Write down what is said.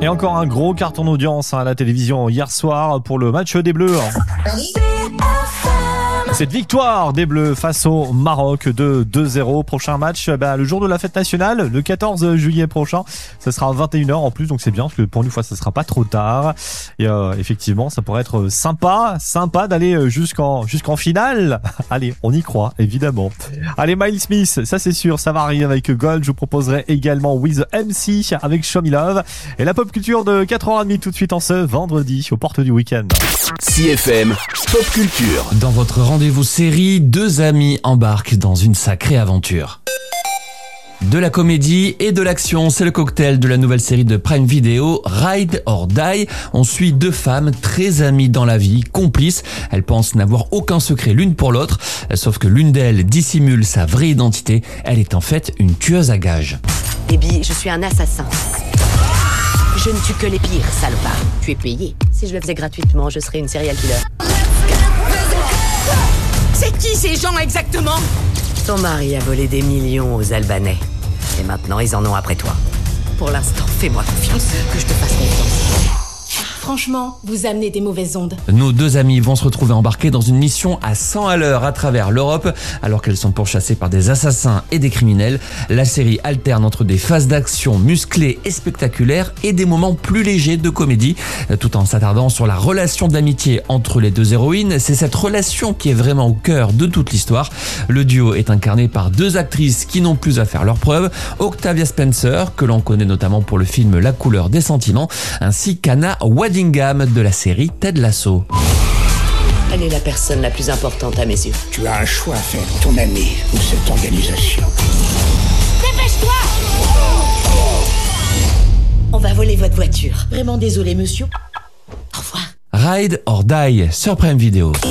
Et encore un gros carton d'audience à la télévision hier soir pour le match des Bleus. Cette victoire des Bleus face au Maroc de 2-0. Prochain match, le jour de la fête nationale, le 14 juillet prochain. Ça sera à 21h en plus, donc c'est bien, parce que pour une fois, ça sera pas trop tard. Et effectivement, ça pourrait être sympa d'aller jusqu'en finale. Allez, on y croit, évidemment. Allez, Miles Smith, ça c'est sûr, ça va arriver avec Gold. Je vous proposerai également With MC avec Show Me Love. Et la pop culture de 4h30 tout de suite en ce vendredi, aux portes du week-end. CFM Pop Culture. Dans votre rendez-vous série, deux amis embarquent dans une sacrée aventure. De la comédie et de l'action, c'est le cocktail de la nouvelle série de Prime Video, Ride or Die. On suit deux femmes très amies dans la vie, complices. Elles pensent n'avoir aucun secret l'une pour l'autre, sauf que l'une d'elles dissimule sa vraie identité. Elle est en fait une tueuse à gages. Baby, je suis un assassin. Je ne tue que les pires, salopard. Tu es payé. Si je le faisais gratuitement, je serais une serial killer. C'est qui ces gens exactement ? Ton mari a volé des millions aux Albanais. Et maintenant, ils en ont après toi. Pour l'instant, fais-moi confiance, que je te fasse confiance. Franchement, vous amenez des mauvaises ondes. Nos deux amis vont se retrouver embarqués dans une mission à 100 à l'heure à travers l'Europe, alors qu'elles sont pourchassées par des assassins et des criminels. La série alterne entre des phases d'action musclées et spectaculaires et des moments plus légers de comédie, tout en s'attardant sur la relation d'amitié entre les deux héroïnes. C'est cette relation qui est vraiment au cœur de toute l'histoire. Le duo est incarné par deux actrices qui n'ont plus à faire leurs preuves, Octavia Spencer, que l'on connaît notamment pour le film La couleur des sentiments, ainsi qu'Anna Waddingham de la série Ted Lasso. Elle est la personne la plus importante à mes yeux. Tu as un choix à faire, ton ami ou cette organisation. Dépêche-toi ! On va voler votre voiture. Vraiment désolé, monsieur. Au revoir. Ride or Die sur Prime Video.